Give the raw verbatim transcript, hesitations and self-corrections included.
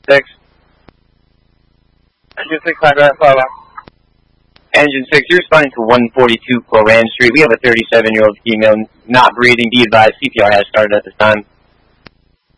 six. Engine six, I got follow. Engine six, you're responding to one forty-two Coran Street. We have a thirty-seven-year-old female not breathing. Be advised, C P R has started at this time.